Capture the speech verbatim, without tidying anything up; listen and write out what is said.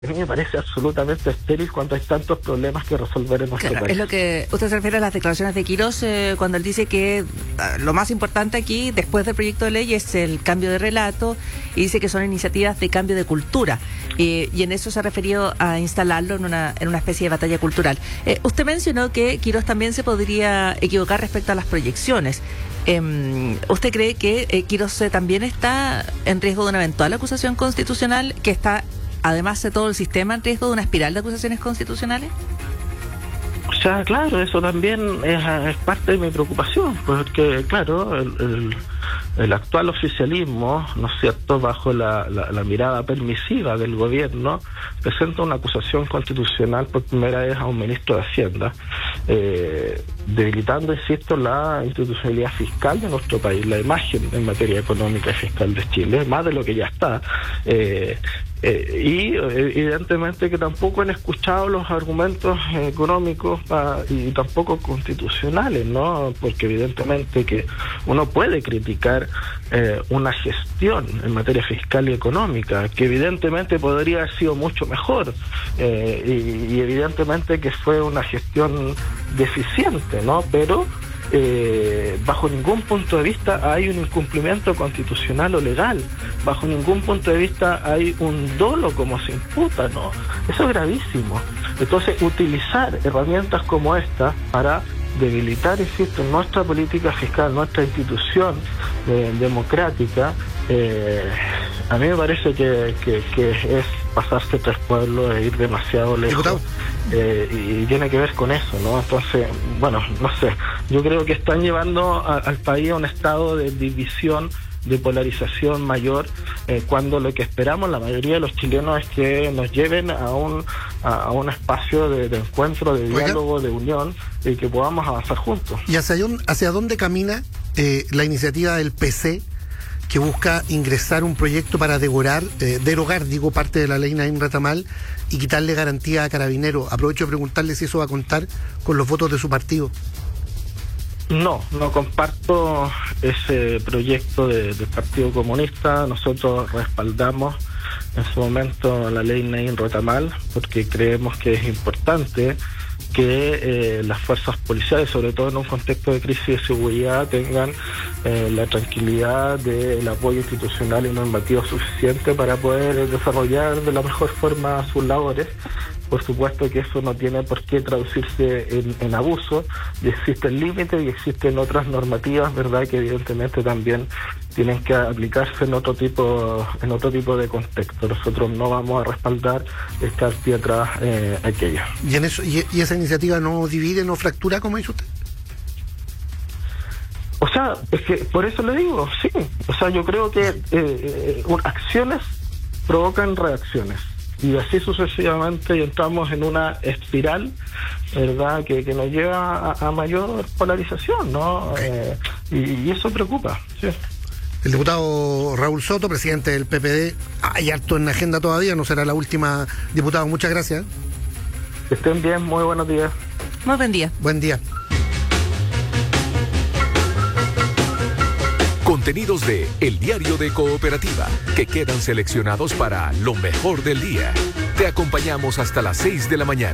A mí me parece absolutamente estéril cuando hay tantos problemas que resolver en nuestro Claro, país. es lo que usted se refiere a las declaraciones de Quirós eh, cuando él dice que uh, lo más importante aquí, después del proyecto de ley, es el cambio de relato, y dice que son iniciativas de cambio de cultura, eh, y en eso se ha referido a instalarlo en una, en una especie de batalla cultural. Eh, usted mencionó que Quirós también se podría equivocar respecto a las proyecciones. Eh, ¿Usted cree que eh, Quirós eh, también está en riesgo de una eventual acusación constitucional, que está, además de todo el sistema, en riesgo de una espiral de acusaciones constitucionales? O sea, claro, eso también es, es parte de mi preocupación, porque, claro, el, el, el actual oficialismo, ¿no es cierto?, bajo la, la, la mirada permisiva del gobierno, presenta una acusación constitucional por primera vez a un ministro de Hacienda, eh, debilitando, insisto, la institucionalidad fiscal de nuestro país, la imagen en materia económica y fiscal de Chile, más de lo que ya está. Eh, Eh, y evidentemente que tampoco han escuchado los argumentos eh, económicos pa, y tampoco constitucionales, ¿no? Porque evidentemente que uno puede criticar eh, una gestión en materia fiscal y económica, que evidentemente podría haber sido mucho mejor, eh, y, y evidentemente que fue una gestión deficiente, ¿no? Pero Eh, bajo ningún punto de vista hay un incumplimiento constitucional o legal, bajo ningún punto de vista hay un dolo como se imputa, no, eso es gravísimo. Entonces, utilizar herramientas como esta para debilitar, insisto, nuestra política fiscal, nuestra institución eh, democrática, eh, a mí me parece que, que, que es pasarse tres pueblos e ir demasiado lejos, eh, y, y tiene que ver con eso, ¿no? Entonces, bueno, no sé, yo creo que están llevando a, al país a un estado de división, de polarización mayor, eh, cuando lo que esperamos la mayoría de los chilenos es que nos lleven a un a, a un espacio de, de encuentro, de diálogo, Oiga. de unión, y que podamos avanzar juntos. ¿Y hacia, hacia dónde camina eh, la iniciativa del P C, que busca ingresar un proyecto para derogar, eh, derogar, digo, parte de la ley Naim Retamal y quitarle garantía a Carabineros? Aprovecho de preguntarle si eso va a contar con los votos de su partido. No, no comparto ese proyecto de, del Partido Comunista. Nosotros respaldamos en su momento la ley Naim Retamal porque creemos que es importante que eh, las fuerzas policiales, sobre todo en un contexto de crisis de seguridad, tengan eh, la tranquilidad del apoyo institucional y normativo suficiente para poder desarrollar de la mejor forma sus labores. Por supuesto que eso no tiene por qué traducirse en, en abuso, y existen límites y existen otras normativas, ¿verdad?, que evidentemente también tienen que aplicarse en otro tipo en otro tipo de contexto. Nosotros no vamos a respaldar echar pie atrás eh, aquello. ¿Y, en eso, y, ¿Y esa iniciativa no divide, no fractura, como dice usted? O sea, es que por eso le digo, sí. O sea, yo creo que eh, eh, acciones provocan reacciones. Y así sucesivamente, y entramos en una espiral, ¿verdad?, que, que nos lleva a, a mayor polarización, ¿no? Okay. Eh, y, y eso preocupa, sí. El diputado Raúl Soto, presidente del P P D, hay harto en la agenda todavía, no será la última. Diputado, muchas gracias. Que estén bien, muy buenos días. Muy buen día. Buen día. Contenidos de El Diario de Cooperativa, que quedan seleccionados para lo mejor del día. Te acompañamos hasta las seis de la mañana.